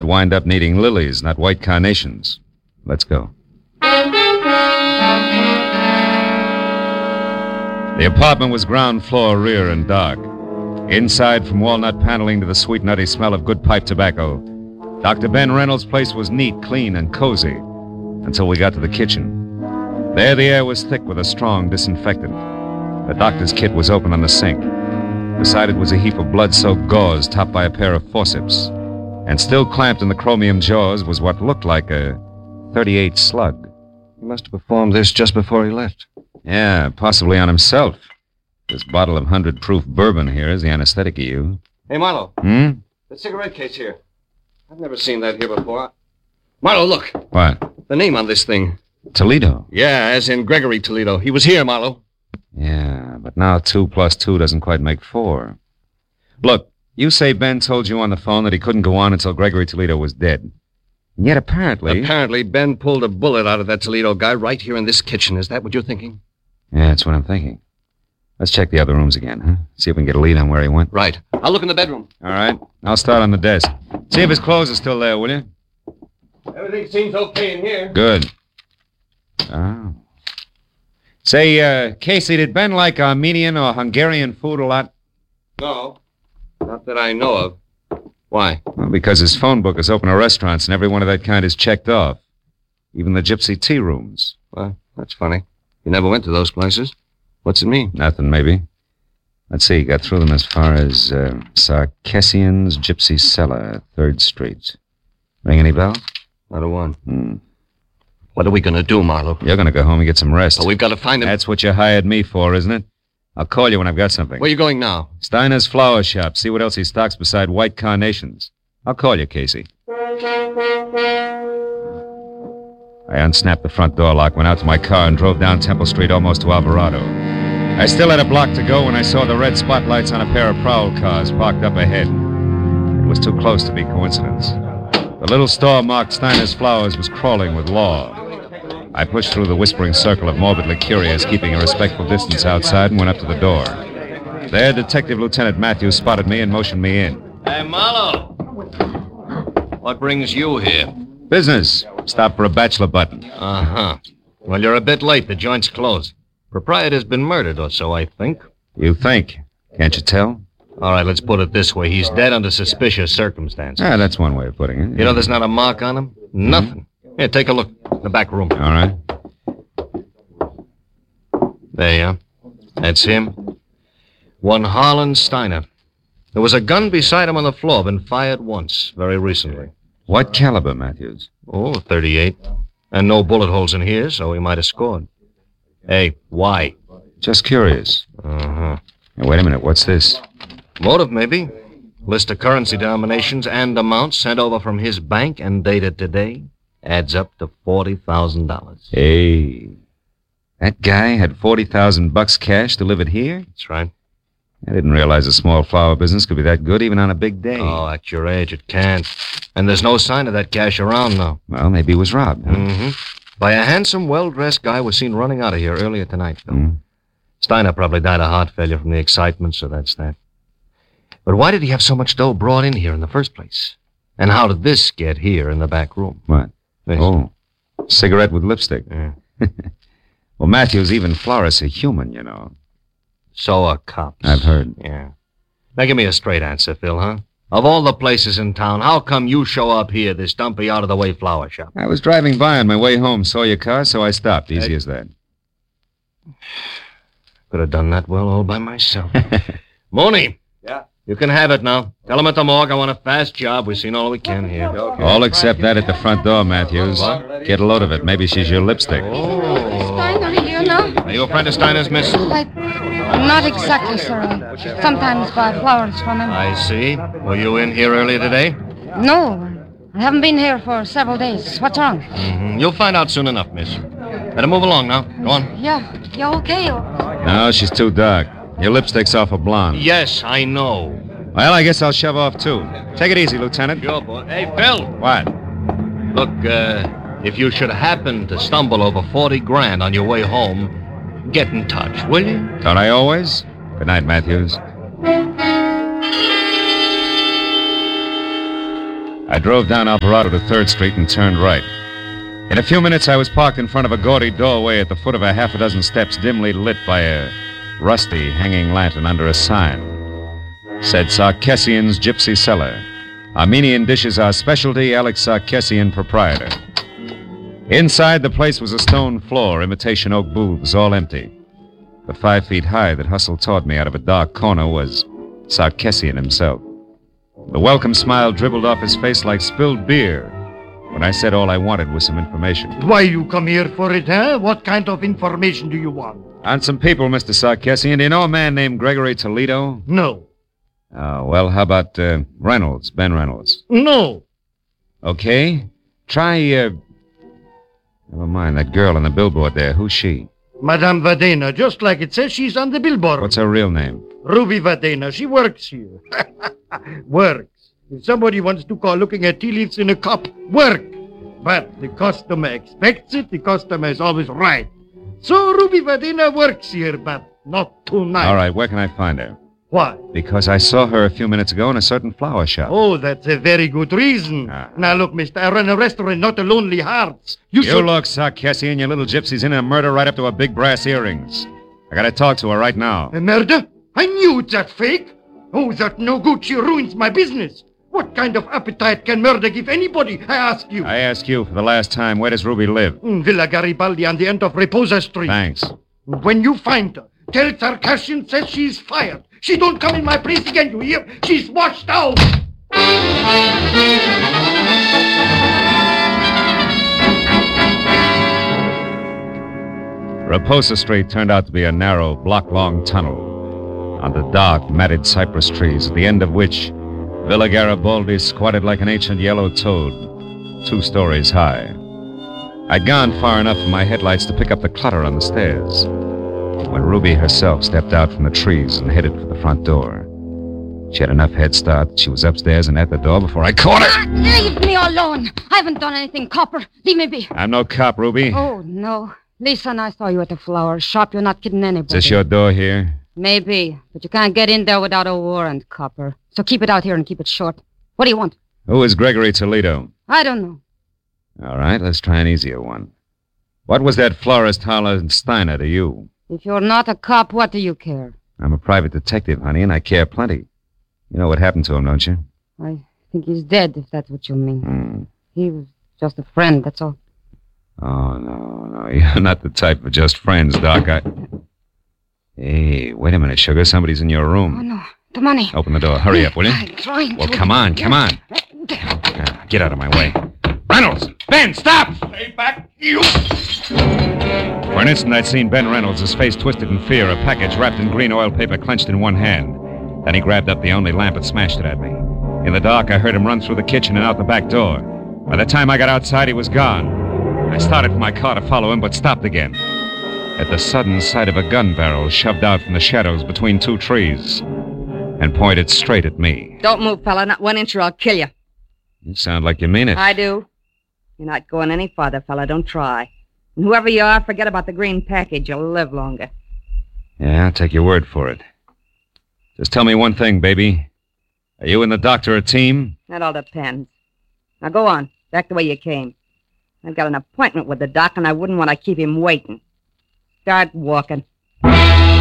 wind up needing lilies, not white carnations. Let's go. The apartment was ground floor, rear, and dark. Inside, from walnut paneling to the sweet, nutty smell of good pipe tobacco, Dr. Ben Reynolds' place was neat, clean, and cozy until we got to the kitchen. There, the air was thick with a strong disinfectant. The doctor's kit was open on the sink. Beside it was a heap of blood-soaked gauze topped by a pair of forceps. And still clamped in the chromium jaws was what looked like a .38 slug. He must have performed this just before he left. Yeah, possibly on himself. This bottle of 100-proof bourbon here is the anesthetic he used. Hey, Marlowe. The cigarette case here. I've never seen that here before. Marlowe, look. What? The name on this thing. Toledo. Yeah, as in Gregory Toledo. He was here, Marlowe. Yeah, but now 2 plus 2 doesn't quite make 4. Look, you say Ben told you on the phone that he couldn't go on until Gregory Toledo was dead. And yet Apparently, Ben pulled a bullet out of that Toledo guy right here in this kitchen. Is that what you're thinking? Yeah, that's what I'm thinking. Let's check the other rooms again, huh? See if we can get a lead on where he went. Right. I'll look in the bedroom. All right. I'll start on the desk. See if his clothes are still there, will you? Everything seems okay in here. Good. Oh. Say, Casey, did Ben like Armenian or Hungarian food a lot? No. Not that I know of. Why? Well, because his phone book is open to restaurants and every one of that kind is checked off. Even the gypsy tea rooms. Well, that's funny. You never went to those places. What's it mean? Nothing, maybe. Let's see, got through them as far as Sarkessian's Gypsy Cellar, 3rd Street. Ring any bell? Not a one. What are we going to do, Marlowe? You're going to go home and get some rest. But we've got to find him. That's what you hired me for, isn't it? I'll call you when I've got something. Where are you going now? Steiner's flower shop. See what else he stocks beside white carnations. I'll call you, Casey. I unsnapped the front door lock, went out to my car, and drove down Temple Street almost to Alvarado. I still had a block to go when I saw the red spotlights on a pair of prowl cars parked up ahead. It was too close to be coincidence. The little store marked Steiner's Flowers was crawling with law. I pushed through the whispering circle of morbidly curious, keeping a respectful distance outside, and went up to the door. There, Detective Lieutenant Matthews spotted me and motioned me in. Hey, Marlowe. What brings you here? Business. Stop for a bachelor button. Uh-huh. Well, you're a bit late. The joint's closed. Proprietor's been murdered or so, I think. You think? Can't you tell? All right, let's put it this way. He's dead under suspicious circumstances. Ah, that's one way of putting it. You know there's not a mark on him? Nothing. Here, take a look. In the back room. All right. There you are. That's him. One Harlan Steiner. There was a gun beside him on the floor, been fired once, very recently. What caliber, Matthews? Oh, 38. And no bullet holes in here, so he might have scored. Hey, why? Just curious. Uh-huh. Now, wait a minute, what's this? Motive, maybe. List of currency denominations and amounts sent over from his bank and dated today. Adds up to $40,000. Hey. That guy had $40,000 cash delivered here? That's right. I didn't realize a small flower business could be that good even on a big day. Oh, at your age, it can't. And there's no sign of that cash around now. Well, maybe he was robbed. Huh? Mm-hmm. By a handsome, well-dressed guy was seen running out of here earlier tonight, Phil. Steiner probably died of heart failure from the excitement, so that's that. But why did he have so much dough brought in here in the first place? And how did this get here in the back room? What? This. Oh, cigarette with lipstick. Yeah. Well, Matthews, even florists are human, you know. So are cops. I've heard. Yeah. Now give me a straight answer, Phil, huh? Of all the places in town, how come you show up here, this dumpy, out-of-the-way flower shop? I was driving by on my way home, saw your car, so I stopped. Easy as that. Could have done that well all by myself. Mooney. Yeah? You can have it now. Tell him at the morgue I want a fast job. We've seen all we can here. Okay. All except that at the front door, Matthews. What? Get a load of it. Maybe she's your lipstick. Steiner here now? Are you a friend of Steiner's, miss? Not exactly, sir. I sometimes buy flowers from him. I see. Were you in here earlier today? No, I haven't been here for several days. What's wrong? Mm-hmm. You'll find out soon enough, miss. Better move along now. Go on. Yeah, okay. No, she's too dark. Your lipstick's awful blonde. Yes, I know. Well, I guess I'll shove off, too. Take it easy, Lieutenant. Sure, boy. Hey, Phil. What? Look, if you should happen to stumble over 40 grand on your way home, get in touch, will you? Don't I always? Good night, Matthews. I drove down Alvarado to 3rd Street and turned right. In a few minutes, I was parked in front of a gaudy doorway at the foot of a half a dozen steps dimly lit by a rusty hanging lantern under a sign. Said Sarkessian's Gypsy Cellar. Armenian dishes are specialty, Alex Sarkessian, proprietor. Inside, the place was a stone floor, imitation oak booths, all empty. The 5 feet high that hustled toward me out of a dark corner was Sarkessian himself. The welcome smile dribbled off his face like spilled beer when I said all I wanted was some information. Why you come here for it, huh? What kind of information do you want? On some people, Mr. Sarkessian. Do you know a man named Gregory Toledo? No. Oh, well, how about Reynolds, Ben Reynolds? No. Okay. Try, never mind, that girl on the billboard there. Who's she? Madame Vadena, just like it says, she's on the billboard. What's her real name? Ruby Vadena. She works here. Works. If somebody wants to call looking at tea leaves in a cup, work. But the customer expects it. The customer is always right. So Ruby Vadena works here, but not tonight. All right, where can I find her? Why? Because I saw her a few minutes ago in a certain flower shop. Oh, that's a very good reason. Now, look, mister, I run a restaurant, not a Lonely Hearts. You look, Sarkessian, your little gypsy's in a murder right up to her big brass earrings. I gotta talk to her right now. A murder? I knew it's that fake. Oh, that no good. She ruins my business. What kind of appetite can murder give anybody, I ask you? I ask you for the last time, where does Ruby live? Villa Garibaldi on the end of Reposa Street. Thanks. When you find her, tell Sarkessian says she's fired. She don't come in my place again, you hear? She's washed out. Reposa Street turned out to be a narrow, block-long tunnel under dark, matted cypress trees, at the end of which Villa Garibaldi squatted like an ancient yellow toad, 2 stories high. I'd gone far enough for my headlights to pick up the clutter on the stairs when Ruby herself stepped out from the trees and headed for the front door. She had enough head start that she was upstairs and at the door before I caught her. Leave me alone. I haven't done anything, Copper. Leave me be. I'm no cop, Ruby. Oh, no. Lisa and I saw you at the flower shop. You're not kidding anybody. Is this your door here? Maybe, but you can't get in there without a warrant, Copper. So keep it out here and keep it short. What do you want? Who is Gregory Toledo? I don't know. All right, let's try an easier one. What was that florist Harlan Steiner to you? If you're not a cop, what do you care? I'm a private detective, honey, and I care plenty. You know what happened to him, don't you? I think he's dead, if that's what you mean. He was just a friend, that's all. Oh, no, you're not the type of just friends, Doc. Hey, wait a minute, sugar. Somebody's in your room. Oh, no. The money. Open the door. Hurry up, will you? I'm trying Well, to. come on. Get out of my way. Reynolds! Ben, stop! Stay back, you! For an instant, I'd seen Ben Reynolds, his face twisted in fear, a package wrapped in green oil paper clenched in one hand. Then he grabbed up the only lamp and smashed it at me. In the dark, I heard him run through the kitchen and out the back door. By the time I got outside, he was gone. I started for my car to follow him, but stopped again at the sudden sight of a gun barrel shoved out from the shadows between 2 trees and pointed straight at me. Don't move, fella. Not 1 inch or I'll kill you. You sound like you mean it. I do. You're not going any farther, fella. Don't try. And whoever you are, forget about the green package. You'll live longer. Yeah, I'll take your word for it. Just tell me one thing, baby. Are you and the doctor a team? That all depends. Now go on. Back the way you came. I've got an appointment with the doc, and I wouldn't want to keep him waiting. Start walking.